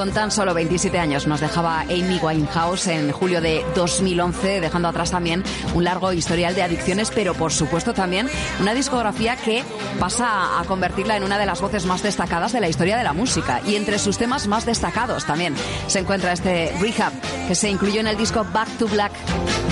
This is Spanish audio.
Con tan solo 27 años nos dejaba Amy Winehouse en julio de 2011, dejando atrás también un largo historial de adicciones, pero por supuesto también una discografía que pasa a convertirla en una de las voces más destacadas de la historia de la música. Y entre sus temas más destacados también se encuentra este Rehab, que se incluyó en el disco Back to Black.